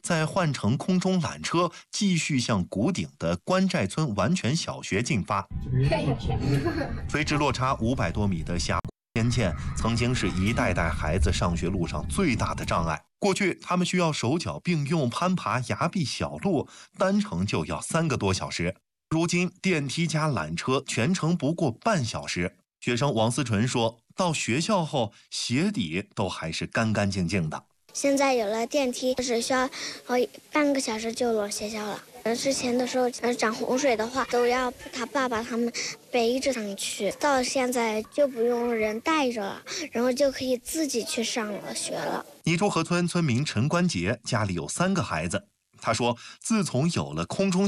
再换乘空中缆车，继续向古顶的关寨村完全小学进发。垂直落差500多米的峡谷天堑，曾经是一代代孩子上学路上最大的障碍。过去，他们需要手脚并用攀爬崖壁小路，单程就要3个多小时。如今，电梯加缆车全程不过半小时。学生王思纯说，到学校后，鞋底都还是干干净净的。 现在有了电梯，只需要半个小时就落学校了。之前的时候，涨洪水的话，都要他爸爸他们背着上去。到现在就不用人带着了，然后就可以自己去上学了。 泥珠河村村民陈关杰家里有3个孩子，他说，自从有了空中